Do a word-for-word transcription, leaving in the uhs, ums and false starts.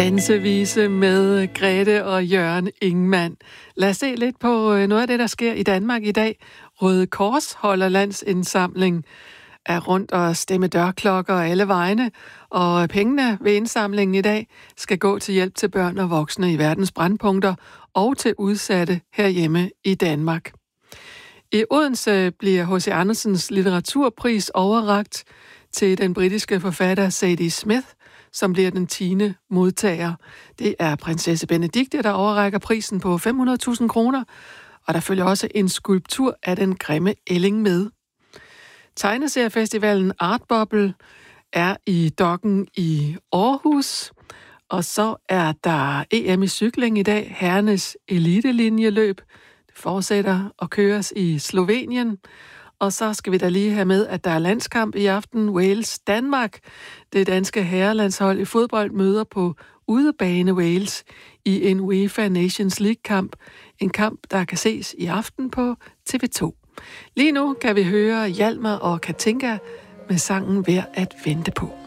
Dansevise med Grete og Jørgen Ingemann. Lad os se lidt på noget af det, der sker i Danmark i dag. Røde Kors holder landsindsamling er rundt og stemme dørklokker alle vegne, og pengene ved indsamlingen i dag skal gå til hjælp til børn og voksne i verdens brændpunkter og til udsatte herhjemme i Danmark. I Odense bliver H C Andersens litteraturpris overrakt til den britiske forfatter Zadie Smith, som bliver den tiende modtager. Det er prinsesse Benedikte, der overrækker prisen på fem hundrede tusind kroner, og der følger også en skulptur af den grimme ælling med. Tegneseriefestivalen Art Bubble er i Dokken i Aarhus, og så er der E M i cykling i dag, herrenes elitelinjeløb. Det fortsætter og køres i Slovenien. Og så skal vi da lige have med, at der er landskamp i aften. Wales-Danmark. Det danske herrelandshold i fodbold møder på udebane Wales i en UEFA Nations League-kamp. En kamp, der kan ses i aften på T V to. Lige nu kan vi høre Hjalmar og Katinka med sangen Værd at vente på.